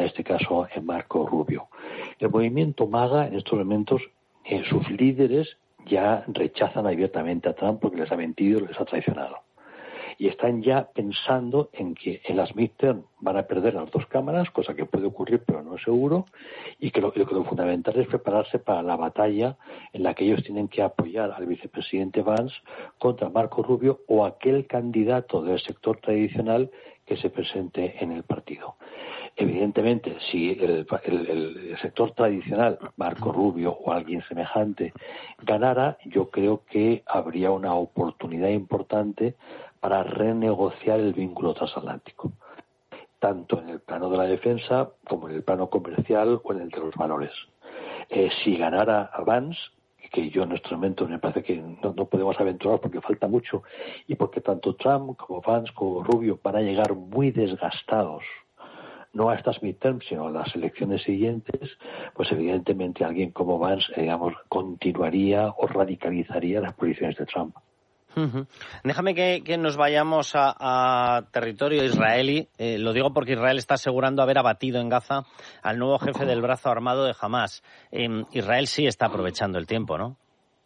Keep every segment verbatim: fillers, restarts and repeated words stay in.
este caso en Marco Rubio. El movimiento MAGA, en estos momentos, eh, sus líderes ya rechazan abiertamente a Trump porque les ha mentido, les ha traicionado. Y están ya pensando en que en las midterm van a perder las dos cámaras, cosa que puede ocurrir pero no es seguro, y que lo, lo que lo fundamental es prepararse para la batalla en la que ellos tienen que apoyar al vicepresidente Vance contra Marco Rubio o aquel candidato del sector tradicional que se presente en el partido. Evidentemente, si el, el, el sector tradicional, Marco Rubio o alguien semejante, ganara, yo creo que habría una oportunidad importante para renegociar el vínculo transatlántico, tanto en el plano de la defensa como en el plano comercial o en el de los valores. Eh, si ganara Vance, que yo en este momento me parece que no, no podemos aventurar porque falta mucho, y porque tanto Trump como Vance como Rubio van a llegar muy desgastados, no a estas midterms, sino a las elecciones siguientes, pues evidentemente alguien como Vance, eh, digamos, continuaría o radicalizaría las posiciones de Trump. Uh-huh. Déjame que, que nos vayamos a, a territorio israelí. Eh, lo digo porque Israel está asegurando haber abatido en Gaza al nuevo jefe del brazo armado de Hamás. Eh, Israel sí está aprovechando el tiempo, ¿no?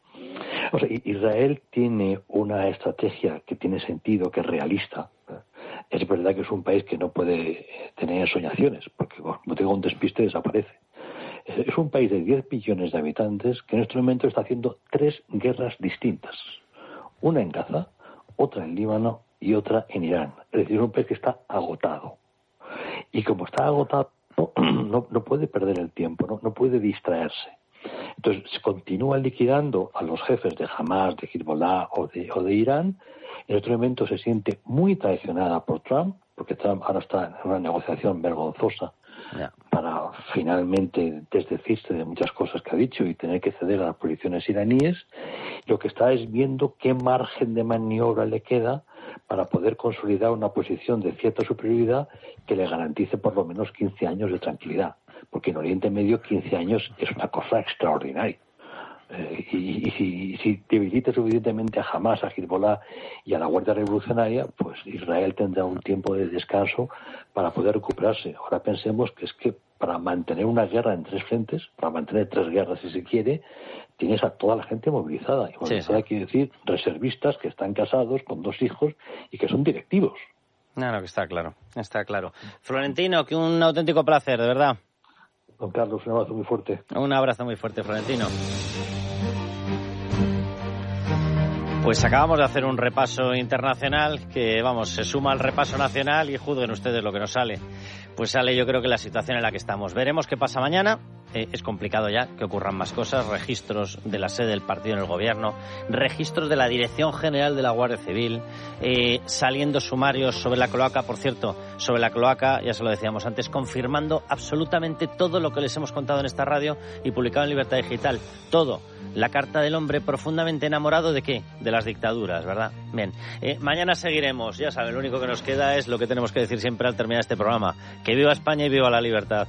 O sea, Israel tiene una estrategia que tiene sentido, que es realista. Es verdad que es un país que no puede tener soñaciones, porque como tenga un despiste desaparece. Es un país de diez millones de habitantes que en este momento está haciendo tres guerras distintas. Una en Gaza, otra en Líbano y otra en Irán. Es decir, es un país que está agotado. Y como está agotado, no, no puede perder el tiempo, no, no puede distraerse. Entonces, se continúa liquidando a los jefes de Hamás, de Hezbollah o de, o de Irán. En este momento se siente muy traicionada por Trump, porque Trump ahora está en una negociación vergonzosa yeah. para finalmente desdecirse de muchas cosas que ha dicho y tener que ceder a las posiciones iraníes. Lo que está es viendo qué margen de maniobra le queda para poder consolidar una posición de cierta superioridad que le garantice por lo menos quince años de tranquilidad, porque en Oriente Medio quince años es una cosa extraordinaria. Eh, y, y, si, y si debilita suficientemente a Hamás, a Hezbollah y a la Guardia Revolucionaria, pues Israel tendrá un tiempo de descanso para poder recuperarse. Ahora pensemos que es que para mantener una guerra en tres frentes, para mantener tres guerras si se quiere, tienes a toda la gente movilizada. Y movilizada sí, sí. quiere decir reservistas que están casados con dos hijos y que son directivos. No, no, que está claro, está claro. Florentino, que un auténtico placer, de verdad. Don Carlos, un abrazo muy fuerte. Un abrazo muy fuerte, Florentino. Pues acabamos de hacer un repaso internacional que, vamos, se suma al repaso nacional y juzguen ustedes lo que nos sale. Pues sale, yo creo que la situación en la que estamos. Veremos qué pasa mañana. Eh, es complicado ya que ocurran más cosas. Registros de la sede del partido en el gobierno, registros de la Dirección General de la Guardia Civil, eh, saliendo sumarios sobre la cloaca, por cierto, sobre la cloaca, ya se lo decíamos antes, confirmando absolutamente todo lo que les hemos contado en esta radio y publicado en Libertad Digital. Todo. La carta del hombre profundamente enamorado de ¿qué? De las dictaduras, ¿verdad? Bien, eh, mañana seguiremos. Ya saben, lo único que nos queda es lo que tenemos que decir siempre al terminar este programa. Que viva España y viva la libertad.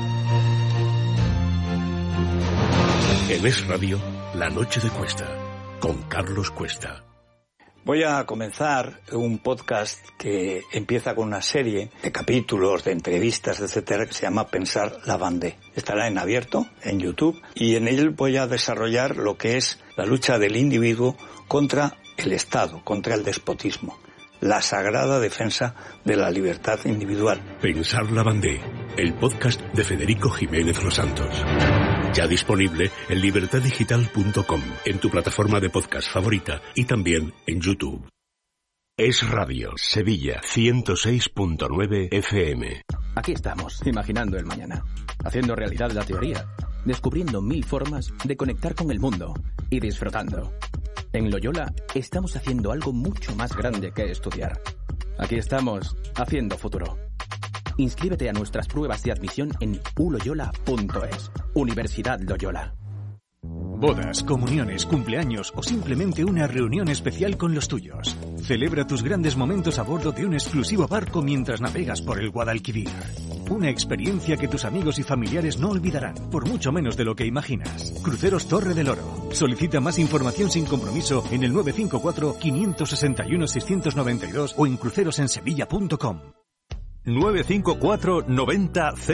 En Es Radio, La Noche de Cuesta, con Carlos Cuesta. Voy a comenzar un podcast que empieza con una serie de capítulos, de entrevistas, etcétera, que se llama Pensar la Vendée. Estará en abierto, en YouTube, y en él voy a desarrollar lo que es la lucha del individuo contra el Estado, contra el despotismo. La sagrada defensa de la libertad individual. Pensar la Vendée, el podcast de Federico Jiménez Los Santos. Ya disponible en libertad digital punto com, en tu plataforma de podcast favorita y también en YouTube. Es Radio, Sevilla, ciento seis punto nueve F M. Aquí estamos, imaginando el mañana, haciendo realidad la teoría, descubriendo mil formas de conectar con el mundo y disfrutando. En Loyola estamos haciendo algo mucho más grande que estudiar. Aquí estamos, haciendo futuro. Inscríbete a nuestras pruebas de admisión en u loyola punto es. Universidad Loyola. Bodas, comuniones, cumpleaños o simplemente una reunión especial con los tuyos. Celebra tus grandes momentos a bordo de un exclusivo barco mientras navegas por el Guadalquivir. Una experiencia que tus amigos y familiares no olvidarán, por mucho menos de lo que imaginas. Cruceros Torre del Oro. Solicita más información sin compromiso en el nueve cinco cuatro, cinco seis uno, seis nueve dos o en crucerosensevilla punto com. nueve cinco cuatro noventa